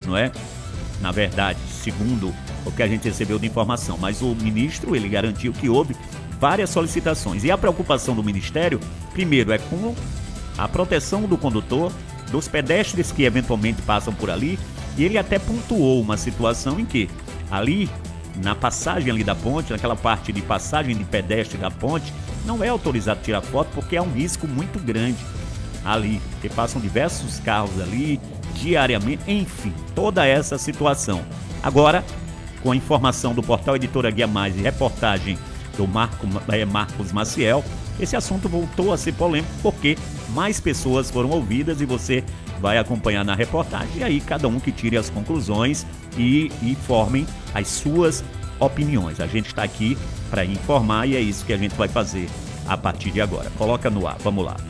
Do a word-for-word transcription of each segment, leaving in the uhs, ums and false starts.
não é? Na verdade, segundo o que a gente recebeu de informação. Mas o ministro, ele garantiu que houve várias solicitações. E a preocupação do Ministério, primeiro, é com a proteção do condutor, dos pedestres que eventualmente passam por ali. E ele até pontuou uma situação em que ali, na passagem ali da ponte, naquela parte de passagem de pedestre da ponte, não é autorizado tirar foto porque é um risco muito grande ali, porque passam diversos carros ali diariamente, enfim, toda essa situação. Agora, com a informação do portal Editora Guia Mais e reportagem do Marco, é, Marcos Maciel, esse assunto voltou a ser polêmico porque mais pessoas foram ouvidas e você vai acompanhar na reportagem. E aí cada um que tire as conclusões e, e formem as suas opiniões. A gente está aqui para informar e é isso que a gente vai fazer a partir de agora. Coloca no ar, vamos lá.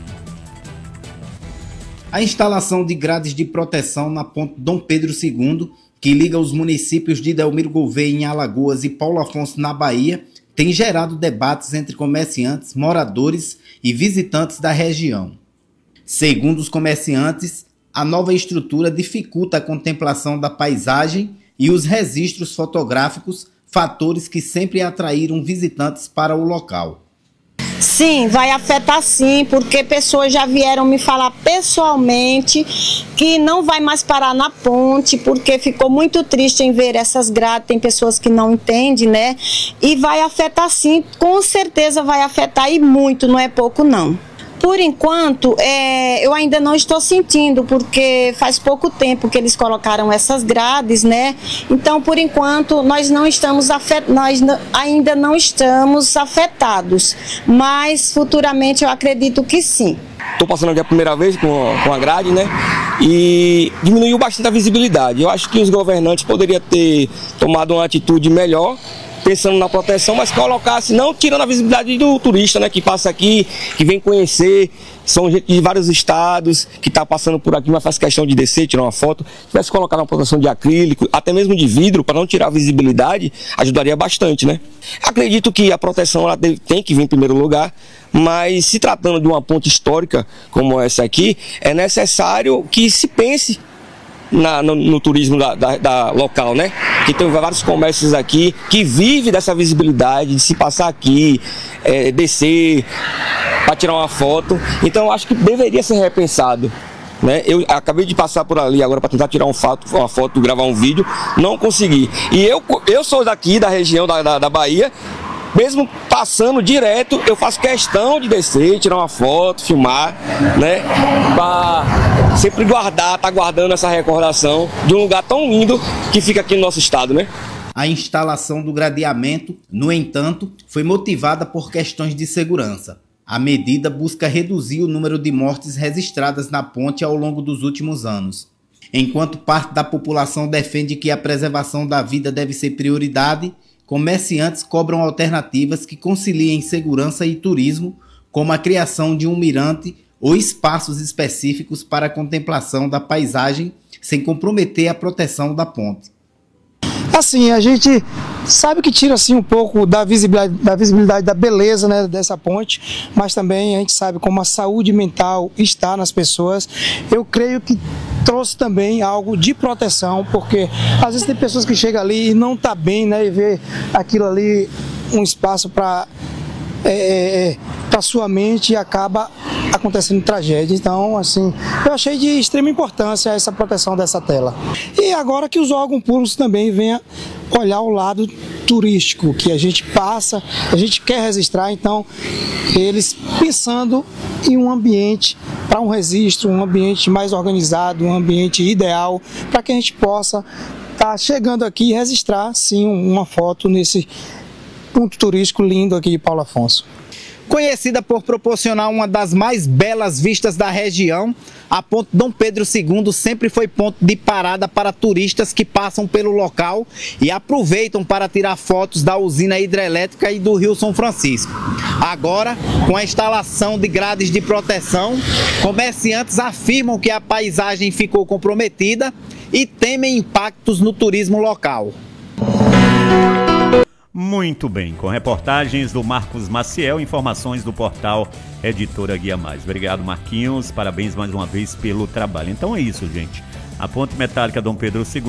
A instalação de grades de proteção na ponte Dom Pedro segundo, que liga os municípios de Delmiro Gouveia em Alagoas e Paulo Afonso na Bahia, tem gerado debates entre comerciantes, moradores e visitantes da região. Segundo os comerciantes, a nova estrutura dificulta a contemplação da paisagem e os registros fotográficos, fatores que sempre atraíram visitantes para o local. Sim, vai afetar sim, porque pessoas já vieram me falar pessoalmente que não vai mais parar na ponte, porque ficou muito triste em ver essas grades, tem pessoas que não entendem, né? E vai afetar sim, com certeza vai afetar e muito, não é pouco não. Por enquanto, é, eu ainda não estou sentindo, porque faz pouco tempo que eles colocaram essas grades, né? Então, por enquanto, nós não estamos afet... nós ainda não estamos afetados, mas futuramente eu acredito que sim. Estou passando aqui a primeira vez com, com a grade, né? E diminuiu bastante a visibilidade. Eu acho que os governantes poderiam ter tomado uma atitude melhor, pensando na proteção, mas colocasse, não tirando a visibilidade do turista, né, que passa aqui, que vem conhecer, são gente de vários estados, que está passando por aqui, mas faz questão de descer, tirar uma foto. Se tivesse colocado uma proteção de acrílico, até mesmo de vidro, para não tirar a visibilidade, ajudaria bastante, né? Acredito que a proteção ela tem que vir em primeiro lugar, mas se tratando de uma ponte histórica como essa aqui, é necessário que se pense Na, no, no turismo da, da, da local, né? Que tem vários comércios aqui que vivem dessa visibilidade, de se passar aqui, é, descer para tirar uma foto. Então eu acho que deveria ser repensado, né? Eu acabei de passar por ali agora para tentar tirar um fato, uma foto, gravar um vídeo, não consegui. E eu, eu sou daqui da região da, da, da Bahia. Mesmo passando direto, eu faço questão de descer, tirar uma foto, filmar, né? Para sempre guardar, tá guardando essa recordação de um lugar tão lindo que fica aqui no nosso estado, né? A instalação do gradeamento, no entanto, foi motivada por questões de segurança. A medida busca reduzir o número de mortes registradas na ponte ao longo dos últimos anos. Enquanto parte da população defende que a preservação da vida deve ser prioridade, comerciantes cobram alternativas que conciliem segurança e turismo, como a criação de um mirante ou espaços específicos para a contemplação da paisagem, sem comprometer a proteção da ponte. Assim, a gente sabe que tira assim um pouco da visibilidade, da visibilidade da beleza, né, dessa ponte, mas também a gente sabe como a saúde mental está nas pessoas. Eu creio que trouxe também algo de proteção, porque às vezes tem pessoas que chegam ali e não tá bem, né, e vê aquilo ali um espaço para é, para sua mente e acaba acontecendo tragédia. Então, assim, eu achei de extrema importância essa proteção dessa tela. E agora que os órgãos públicos também venham olhar o lado turístico, que a gente passa, a gente quer registrar, então eles pensando em um ambiente para um registro, um ambiente mais organizado, um ambiente ideal, para que a gente possa estar chegando aqui e registrar, sim, uma foto nesse ponto turístico lindo aqui de Paulo Afonso. Conhecida por proporcionar uma das mais belas vistas da região, a ponte Dom Pedro segundo sempre foi ponto de parada para turistas que passam pelo local e aproveitam para tirar fotos da usina hidrelétrica e do Rio São Francisco. Agora, com a instalação de grades de proteção, comerciantes afirmam que a paisagem ficou comprometida e temem impactos no turismo local. Muito bem, com reportagens do Marcos Maciel, informações do portal Editora Guia Mais. Obrigado, Marquinhos, parabéns mais uma vez pelo trabalho. Então é isso, gente. A ponte metálica Dom Pedro segundo